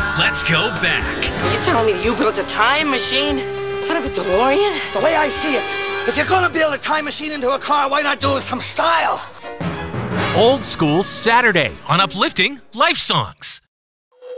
Let's go back. You telling me you built a time machine out of a DeLorean? The way I see it, if you're gonna build a time machine into a car, why not do it with some style? Old School Saturday on Uplifting Life Songs.